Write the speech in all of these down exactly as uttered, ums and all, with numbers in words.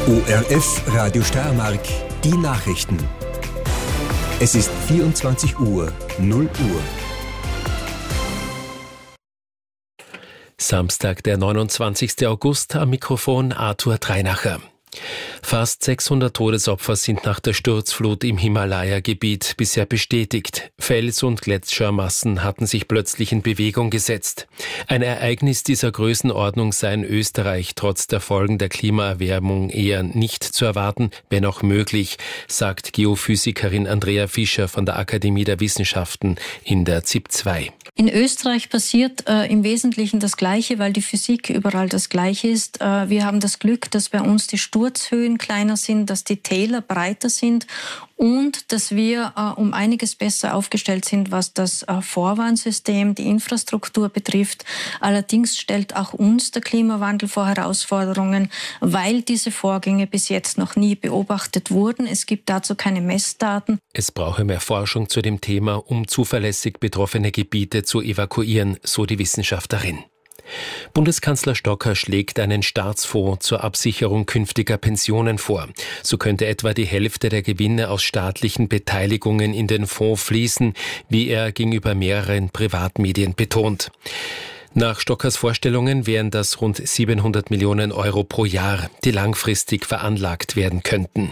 O R F Radio Steiermark, die Nachrichten. Es ist vierundzwanzig Uhr, null Uhr. Samstag, der neunundzwanzigster August, am Mikrofon Arthur Dreinacher. Fast sechshundert Todesopfer sind nach der Sturzflut im Himalaya-Gebiet bisher bestätigt. Fels- und Gletschermassen hatten sich plötzlich in Bewegung gesetzt. Ein Ereignis dieser Größenordnung sei in Österreich trotz der Folgen der Klimaerwärmung eher nicht zu erwarten, wenn auch möglich, sagt Geophysikerin Andrea Fischer von der Akademie der Wissenschaften in der Z I P zwei. In Österreich passiert äh, im Wesentlichen das Gleiche, weil die Physik überall das Gleiche ist. Äh, wir haben das Glück, dass bei uns die Sturzhöhen kleiner sind, dass die Täler breiter sind und dass wir äh, um einiges besser aufgestellt sind, was das äh, Vorwarnsystem, die Infrastruktur betrifft. Allerdings stellt auch uns der Klimawandel vor Herausforderungen, weil diese Vorgänge bis jetzt noch nie beobachtet wurden. Es gibt dazu keine Messdaten. Es brauche mehr Forschung zu dem Thema, um zuverlässig betroffene Gebiete zu evakuieren, so die Wissenschaftlerin. Bundeskanzler Stocker schlägt einen Staatsfonds zur Absicherung künftiger Pensionen vor. So könnte etwa die Hälfte der Gewinne aus staatlichen Beteiligungen in den Fonds fließen, wie er gegenüber mehreren Privatmedien betont. Nach Stockers Vorstellungen wären das rund siebenhundert Millionen Euro pro Jahr, die langfristig veranlagt werden könnten.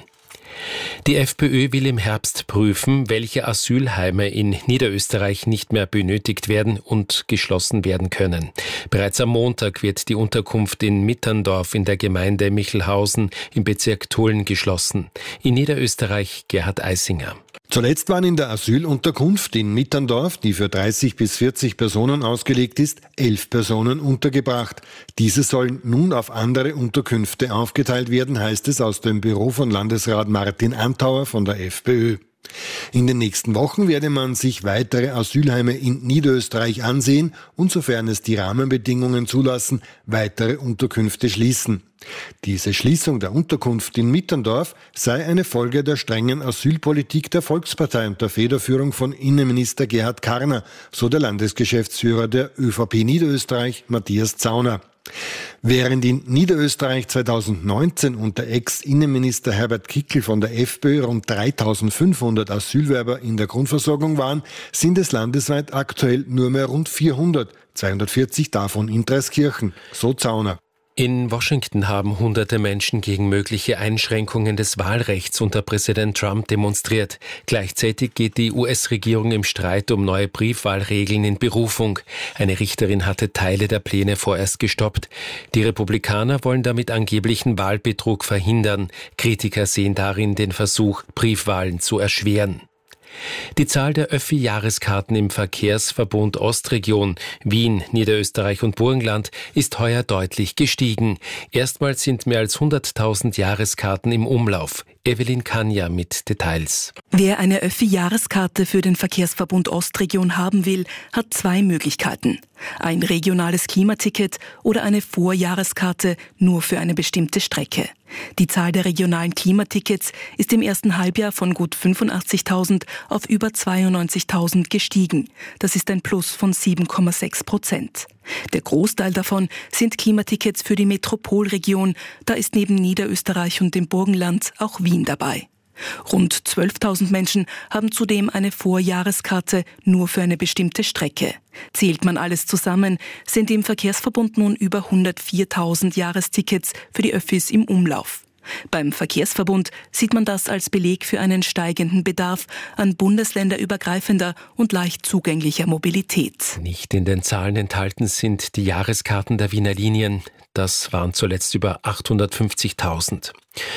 Die FPÖ will im Herbst prüfen, welche Asylheime in Niederösterreich nicht mehr benötigt werden und geschlossen werden können. Bereits am Montag wird die Unterkunft in Mitterndorf in der Gemeinde Michelhausen im Bezirk Tulln geschlossen. In Niederösterreich Gerhard Eisinger. Zuletzt waren in der Asylunterkunft in Mitterndorf, die für dreißig bis vierzig Personen ausgelegt ist, elf Personen untergebracht. Diese sollen nun auf andere Unterkünfte aufgeteilt werden, heißt es aus dem Büro von Landesrat Martin Antauer von der FPÖ. In den nächsten Wochen werde man sich weitere Asylheime in Niederösterreich ansehen und, sofern es die Rahmenbedingungen zulassen, weitere Unterkünfte schließen. Diese Schließung der Unterkunft in Mitterndorf sei eine Folge der strengen Asylpolitik der Volkspartei unter Federführung von Innenminister Gerhard Karner, so der Landesgeschäftsführer der ÖVP Niederösterreich, Matthias Zauner. Während in Niederösterreich zweitausendneunzehn unter Ex-Innenminister Herbert Kickl von der FPÖ rund dreitausendfünfhundert Asylwerber in der Grundversorgung waren, sind es landesweit aktuell nur mehr rund vierhundert, zweihundertvierzig davon in Dreiskirchen, so Zauner. In Washington haben hunderte Menschen gegen mögliche Einschränkungen des Wahlrechts unter Präsident Trump demonstriert. Gleichzeitig geht die U S-Regierung im Streit um neue Briefwahlregeln in Berufung. Eine Richterin hatte Teile der Pläne vorerst gestoppt. Die Republikaner wollen damit angeblichen Wahlbetrug verhindern. Kritiker sehen darin den Versuch, Briefwahlen zu erschweren. Die Zahl der Öffi-Jahreskarten im Verkehrsverbund Ostregion, Wien, Niederösterreich und Burgenland ist heuer deutlich gestiegen. Erstmals sind mehr als hunderttausend Jahreskarten im Umlauf. Evelyn Kanja mit Details. Wer eine Öffi-Jahreskarte für den Verkehrsverbund Ostregion haben will, hat zwei Möglichkeiten. Ein regionales Klimaticket oder eine Vorjahreskarte nur für eine bestimmte Strecke. Die Zahl der regionalen Klimatickets ist im ersten Halbjahr von gut fünfundachtzigtausend auf über zweiundneunzigtausend gestiegen. Das ist ein Plus von sieben Komma sechs Prozent. Der Großteil davon sind Klimatickets für die Metropolregion. Da ist neben Niederösterreich und dem Burgenland auch Wien dabei. Rund zwölftausend Menschen haben zudem eine Vorjahreskarte nur für eine bestimmte Strecke. Zählt man alles zusammen, sind im Verkehrsverbund nun über hundertviertausend Jahrestickets für die Öffis im Umlauf. Beim Verkehrsverbund sieht man das als Beleg für einen steigenden Bedarf an bundesländerübergreifender und leicht zugänglicher Mobilität. Nicht in den Zahlen enthalten sind die Jahreskarten der Wiener Linien. Das waren zuletzt über achthundertfünfzigtausend.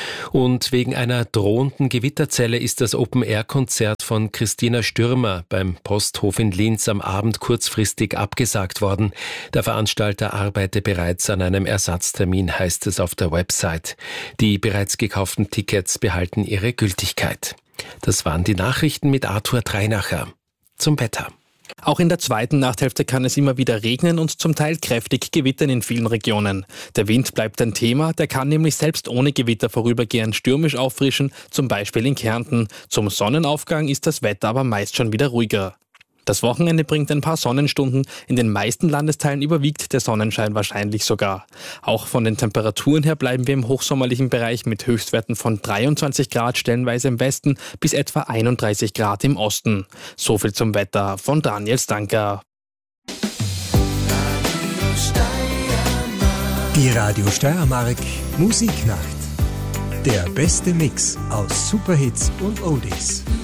Und wegen einer drohenden Gewitterzelle ist das Open-Air-Konzert von Christina Stürmer beim Posthof in Linz am Abend kurzfristig abgesagt worden. Der Veranstalter arbeite bereits an einem Ersatztermin, heißt es auf der Website. Die bereits gekauften Tickets behalten ihre Gültigkeit. Das waren die Nachrichten mit Arthur Dreinacher. Zum Wetter. Auch in der zweiten Nachthälfte kann es immer wieder regnen und zum Teil kräftig gewittern in vielen Regionen. Der Wind bleibt ein Thema, der kann nämlich selbst ohne Gewitter vorübergehend stürmisch auffrischen, zum Beispiel in Kärnten. Zum Sonnenaufgang ist das Wetter aber meist schon wieder ruhiger. Das Wochenende bringt ein paar Sonnenstunden. In den meisten Landesteilen überwiegt der Sonnenschein wahrscheinlich sogar. Auch von den Temperaturen her bleiben wir im hochsommerlichen Bereich mit Höchstwerten von dreiundzwanzig Grad stellenweise im Westen bis etwa einunddreißig Grad im Osten. So viel zum Wetter von Daniel Stanker. Die Radio Steiermark Musiknacht. Der beste Mix aus Superhits und Oldies.